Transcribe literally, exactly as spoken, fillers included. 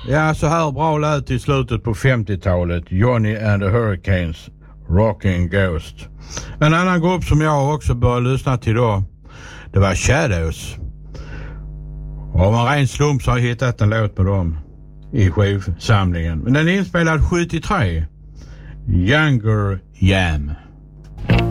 Ja, så här bra lät i slutet på femtiotalet. Johnny and the Hurricanes, Rocking Ghost. En annan grupp som jag också började lyssna till då, det var Shadows. Och av en ren slump så har jag hittat en låt med dem i skivsamlingen. Men den är inspelad sjuttiotre. Younger Yam.